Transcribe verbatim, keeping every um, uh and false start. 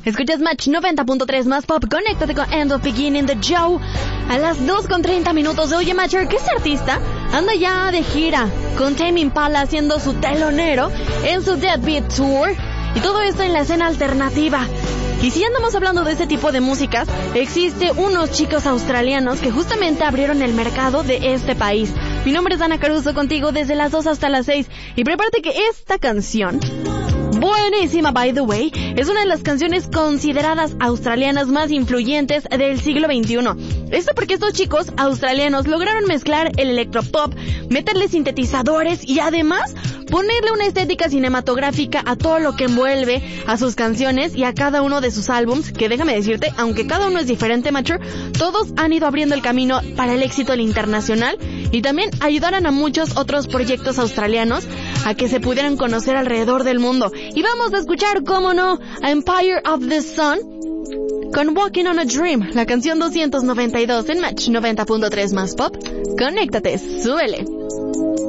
Escuchas Match noventa punto tres más pop. Conéctate con End of Beginning the Joe a las dos con treinta minutos. Oye, Matcher, que este artista anda ya de gira con Tame Impala haciendo su telonero en su Deadbeat Tour. Y todo esto en la escena alternativa. Y si andamos hablando de este tipo de músicas, existe unos chicos australianos que justamente abrieron el mercado de este país. Mi nombre es Ana Caruso, contigo desde las dos hasta las seis. Y prepárate que esta canción, buenísima by the way, es una de las canciones consideradas australianas más influyentes del siglo veintiuno. Esto porque estos chicos australianos lograron mezclar el electropop, meterle sintetizadores y además ponerle una estética cinematográfica a todo lo que envuelve a sus canciones y a cada uno de sus álbums, que déjame decirte, aunque cada uno es diferente, Mature, todos han ido abriendo el camino para el éxito internacional y también ayudaron a muchos otros proyectos australianos a que se pudieran conocer alrededor del mundo. Y vamos a escuchar, cómo no, a Empire of the Sun con Walking on a Dream, la canción doscientos noventa y dos en Match noventa punto tres más pop. Conéctate, súbele.